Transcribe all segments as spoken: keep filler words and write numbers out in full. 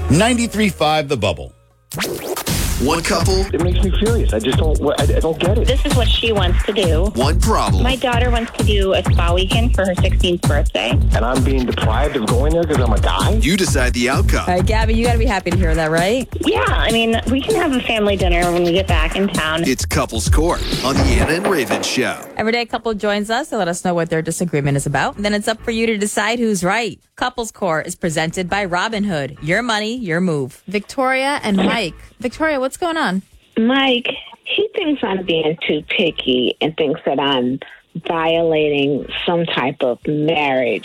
ninety-three point five The Bubble. One couple. It makes me furious. I just don't, I, I don't get it. This is what she wants to do. One problem. My daughter wants to do a spa weekend for her sixteenth birthday. And I'm being deprived of going there because I'm a guy? You decide the outcome. All right, Gabby, you got to be happy to hear that, right? Yeah, I mean, we can have a family dinner when we get back in town. It's Couples Court on the Anna and Raven Show. Every day a couple joins us to let us know what their disagreement is about. Then it's up for you to decide who's right. Couples Court is presented by Robinhood. Your money, your move. Victoria and Mike. Victoria, what's going on? Mike, he thinks I'm being too picky and thinks that I'm violating some type of marriage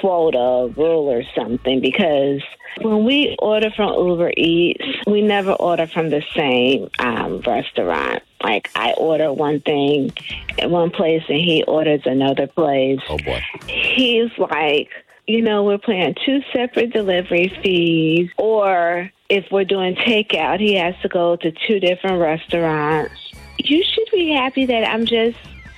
quota rule or something, because when we order from Uber Eats, we never order from the same um, restaurant. Like, I order one thing at one place and he orders another place. Oh, boy. He's like, you know, we're paying two separate delivery fees, or if we're doing takeout, he has to go to two different restaurants. You should be happy that I'm just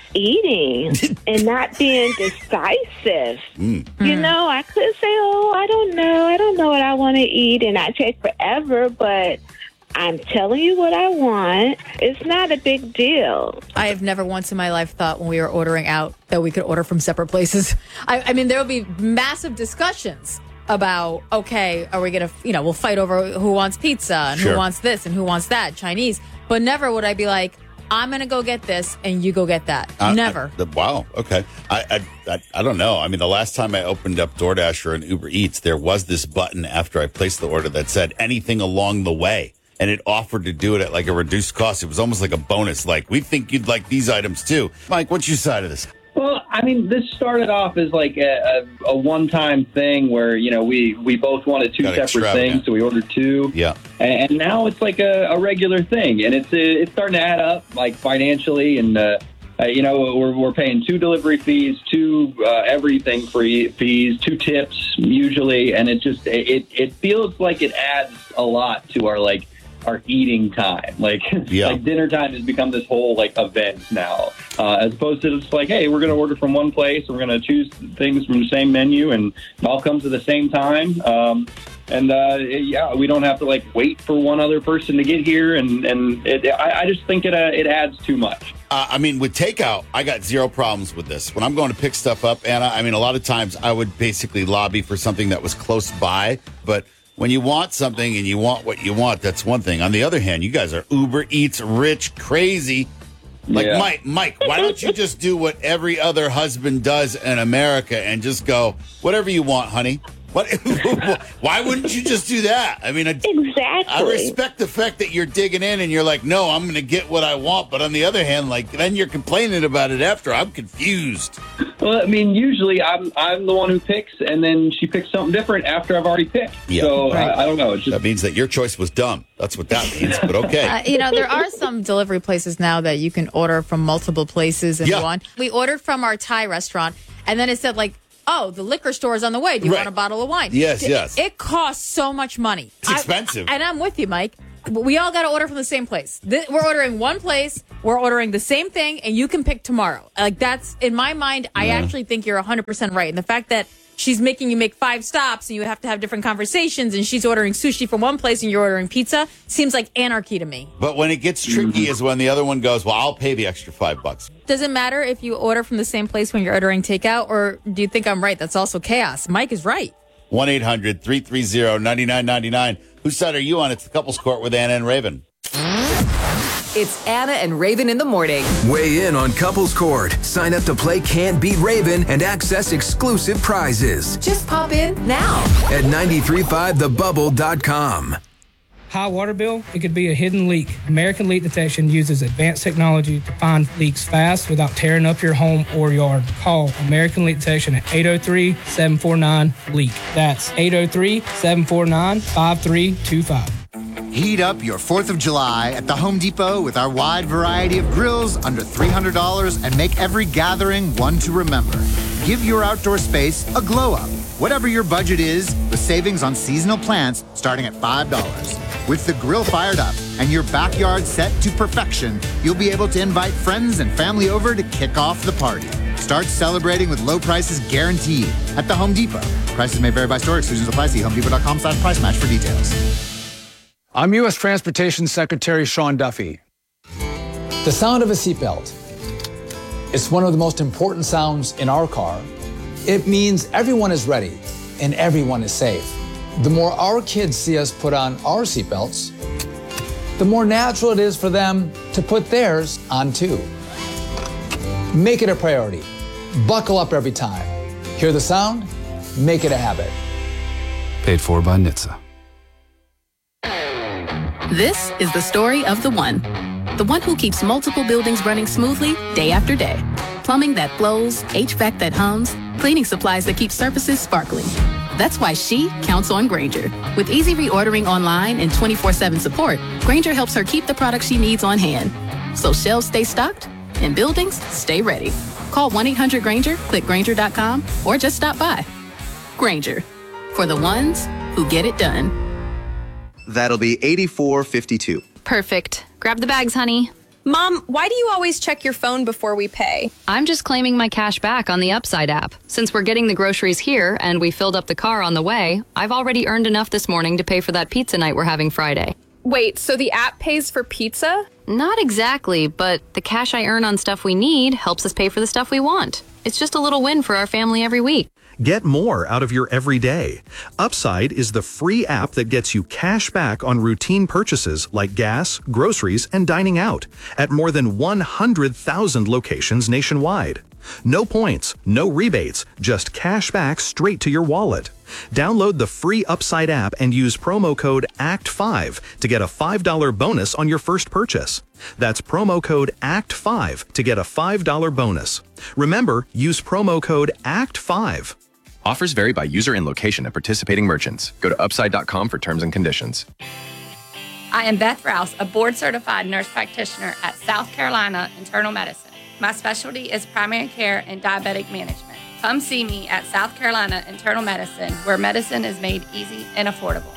eating and not being decisive. Mm. You know, I could say, oh, I don't know. I don't know what I want to eat, and I take forever, but I'm telling you what I want. It's not a big deal. I have never once in my life thought when we were ordering out that we could order from separate places. I, I mean, there will be massive discussions about, okay, are we going to, you know, we'll fight over who wants pizza and Sure. who wants this and who wants that, Chinese. But never would I be like, I'm going to go get this and you go get that. Uh, Never. I, the, wow. Okay. I, I I I don't know. I mean, the last time I opened up DoorDash or an Uber Eats, there was this button after I placed the order that said anything along the way. And it offered to do it at like a reduced cost. It was almost like a bonus. Like, we think you'd like these items too. Mike, what's your side of this? Well, I mean, this started off as like a, a, a one-time thing where, you know, we, we both wanted two Got separate extravagant. things, so we ordered two. Yeah. And, and now it's like a, a regular thing, and it's uh, it's starting to add up, like, financially, and, uh, uh, you know, we're, we're paying two delivery fees, two uh, everything free fees, two tips, usually, and it just, it, it feels like it adds a lot to our, like, our eating time. Like, Yeah. like dinner time has become this whole like event now, uh, as opposed to just like, hey, we're going to order from one place, we're going to choose things from the same menu, and it all comes at the same time. Um, and uh, yeah, we don't have to like wait for one other person to get here, and and it, I, I just think it uh, it adds too much. Uh, I mean, with takeout, I got zero problems with this. When I'm going to pick stuff up, Anna, I mean, a lot of times I would basically lobby for something that was close by, but when you want something and you want what you want, that's one thing. On the other hand, you guys are Uber Eats rich, crazy. Like, Yeah. Mike, Mike, why don't you just do what every other husband does in America and just go, whatever you want, honey? What? Why wouldn't you just do that? I mean, I, Exactly. I respect the fact that you're digging in and you're like, no, I'm going to get what I want. But on the other hand, like, then you're complaining about it after. I'm confused. Well, I mean, usually I'm I'm the one who picks, and then she picks something different after I've already picked. Yeah. So Right. I, I don't know. It's just That means that your choice was dumb. That's what that means. But okay. Uh, you know, there are some delivery places now that you can order from multiple places in Yeah. one. We ordered from our Thai restaurant, and then it said, like, oh, the liquor store is on the way. Do you Right. want a bottle of wine? Yes, It- yes. It costs so much money. It's expensive. I, and I'm with you, Mike. But we all got to order from the same place. Th- we're ordering one place. We're ordering the same thing, and you can pick tomorrow. Like, that's, in my mind, I actually think you're one hundred percent right. And the fact that she's making you make five stops and you have to have different conversations, and she's ordering sushi from one place and you're ordering pizza seems like anarchy to me. But when it gets tricky is when the other one goes, well, I'll pay the extra five bucks. Does it matter if you order from the same place when you're ordering takeout, or do you think I'm right? That's also chaos. Mike is right. one eight hundred three three zero nine nine nine nine. Whose side are you on? It's the Couples Court with Anna and Raven. It's Anna and Raven in the morning. Weigh in on Couples Court. Sign up to play Can't Beat Raven and access exclusive prizes Just pop in now. at nine three five the bubble dot com. High water bill, it could be a hidden leak. American Leak Detection uses advanced technology to find leaks fast without tearing up your home or yard. Call American Leak Detection at eight oh three, seven four nine, LEAK. That's eight oh three, seven four nine, five three two five. Heat up your fourth of July at the Home Depot with our wide variety of grills under three hundred dollars and make every gathering one to remember. Give your outdoor space a glow up. Whatever your budget is, with savings on seasonal plants starting at five dollars. With the grill fired up and your backyard set to perfection, you'll be able to invite friends and family over to kick off the party. Start celebrating with low prices guaranteed at the Home Depot. Prices may vary by store. Exclusions apply. See homedepot.com slash price match for details. I'm U S Transportation Secretary Sean Duffy. The sound of a seatbelt. It's one of the most important sounds in our car. It means everyone is ready and everyone is safe. The more our kids see us put on our seatbelts, the more natural it is for them to put theirs on too. Make it a priority. Buckle up every time. Hear the sound? Make it a habit. Paid for by N H T S A. This is the story of the one. The one who keeps multiple buildings running smoothly day after day. Plumbing that flows, H V A C that hums, cleaning supplies that keep surfaces sparkling. That's why she counts on Grainger. With easy reordering online and twenty-four seven support, Grainger helps her keep the products she needs on hand. So shelves stay stocked and buildings stay ready. Call one eight hundred Grainger, click Grainger dot com, or just stop by. Grainger, for the ones who get it done. That'll be eighty-four fifty-two. Perfect. Grab the bags, honey. Mom, why do you always check your phone before we pay? I'm just claiming my cash back on the Upside app. Since we're getting the groceries here and we filled up the car on the way, I've already earned enough this morning to pay for that pizza night we're having Friday. Wait, so the app pays for pizza? Not exactly, but the cash I earn on stuff we need helps us pay for the stuff we want. It's just a little win for our family every week. Get more out of your everyday. Upside is the free app that gets you cash back on routine purchases like gas, groceries, and dining out at more than one hundred thousand locations nationwide. No points, no rebates, just cash back straight to your wallet. Download the free Upside app and use promo code A C T five to get a five dollars bonus on your first purchase. That's promo code A C T five to get a five dollars bonus. Remember, use promo code A C T five. Offers vary by user and location at participating merchants. Go to upside dot com for terms and conditions. I am Beth Rouse, a board-certified nurse practitioner at South Carolina Internal Medicine. My specialty is primary care and diabetic management. Come see me at South Carolina Internal Medicine, where medicine is made easy and affordable.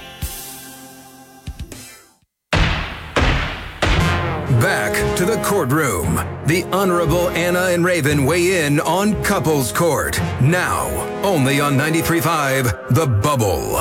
Back to the courtroom. The Honorable Anna and Raven weigh in on Couples Court. Now, only on ninety-three point five The Bubble.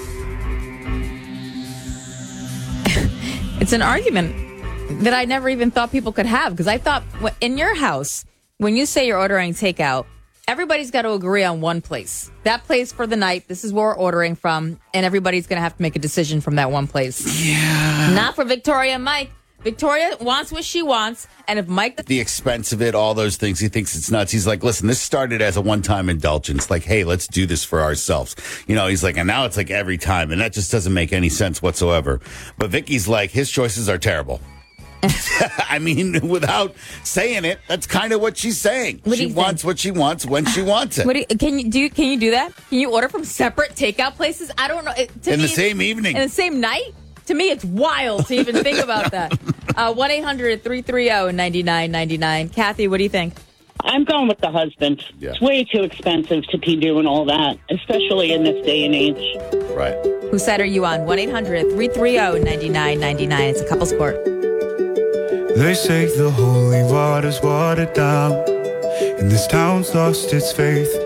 It's an argument that I never even thought people could have, because I thought in your house, when you say you're ordering takeout, everybody's got to agree on one place. That place for the night, this is where we're ordering from, and everybody's going to have to make a decision from that one place. Yeah. Not for Victoria and Mike. Victoria wants what she wants, and if Mike... The expense of it, all those things, he thinks it's nuts. He's like, listen, this started as a one-time indulgence. Like, hey, let's do this for ourselves. You know, he's like, and now it's like every time, and that just doesn't make any sense whatsoever. But Vicky's like, his choices are terrible. I mean, without saying it, that's kind of what she's saying. What she wants what she wants when she wants it. What do you, can you do? Can you do that? Can you order from separate takeout places? I don't know. It, to in me, the same evening, in the same night. To me, it's wild to even think about that. Uh, one eight hundred three three zero nine nine nine nine. Kathy, what do you think? I'm going with the husband. Yeah. It's way too expensive to be doing all that, especially in this day and age. Right. Whose side are you on? one eight hundred three three zero nine nine nine nine. It's a couple's court. They say the holy water's watered down, and this town's lost its faith.